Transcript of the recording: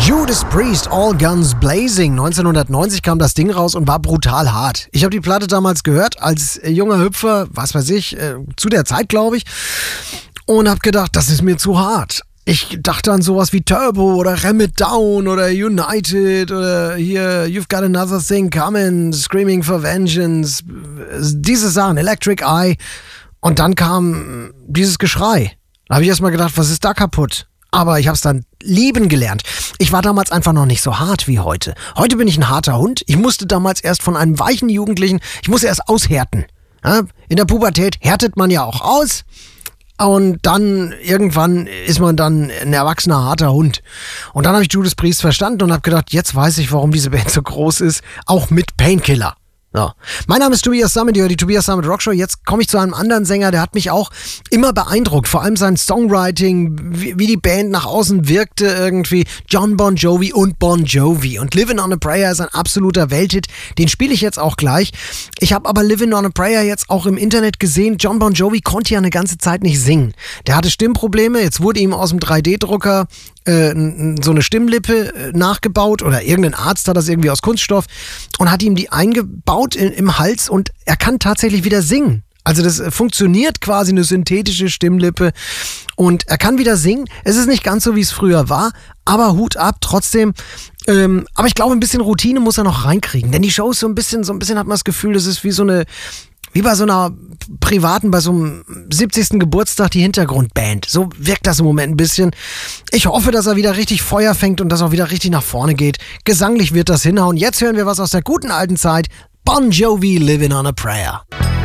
Judas Priest, All Guns Blazing. 1990 kam das Ding raus und war brutal hart. Ich habe die Platte damals gehört als junger Hüpfer, was weiß ich, zu der Zeit, glaube ich, und habe gedacht, das ist mir zu hart. Ich dachte an sowas wie Turbo oder Ram It Down oder United oder hier You've Got Another Thing Coming, Screaming for Vengeance, diese Sachen, Electric Eye. Und dann kam dieses Geschrei. Da habe ich erst mal gedacht, was ist da kaputt? Aber ich habe es dann lieben gelernt. Ich war damals einfach noch nicht so hart wie heute. Heute bin ich ein harter Hund. Ich musste damals erst von einem weichen Jugendlichen, ich musste erst aushärten. Ja, in der Pubertät härtet man ja auch aus. Und dann irgendwann ist man dann ein erwachsener, harter Hund. Und dann habe ich Judas Priest verstanden und habe gedacht, jetzt weiß ich, warum diese Band so groß ist. Auch mit Painkiller. Ja. Mein Name ist Tobias Sammet, die Tobias Sammet Rockshow. Jetzt komme ich zu einem anderen Sänger, der hat mich auch immer beeindruckt. Vor allem sein Songwriting, wie die Band nach außen wirkte irgendwie. John Bon Jovi und Bon Jovi. Und Livin' on a Prayer ist ein absoluter Welthit. Den spiele ich jetzt auch gleich. Ich habe aber Livin' on a Prayer jetzt auch im Internet gesehen. John Bon Jovi konnte ja eine ganze Zeit nicht singen. Der hatte Stimmprobleme. Jetzt wurde ihm aus dem 3D-Drucker so eine Stimmlippe nachgebaut oder irgendein Arzt hat das irgendwie aus Kunststoff und hat ihm die eingebaut im Hals und er kann tatsächlich wieder singen. Also das funktioniert quasi, eine synthetische Stimmlippe und er kann wieder singen. Es ist nicht ganz so, wie es früher war, aber Hut ab, trotzdem. Aber ich glaube, ein bisschen Routine muss er noch reinkriegen, denn die Show ist so ein bisschen hat man das Gefühl, das ist wie bei so einer privaten, bei so einem 70. Geburtstag die Hintergrundband. So wirkt das im Moment ein bisschen. Ich hoffe, dass er wieder richtig Feuer fängt und dass er auch wieder richtig nach vorne geht. Gesanglich wird das hinhauen. Jetzt hören wir was aus der guten alten Zeit. Bon Jovi, Livin' on a Prayer.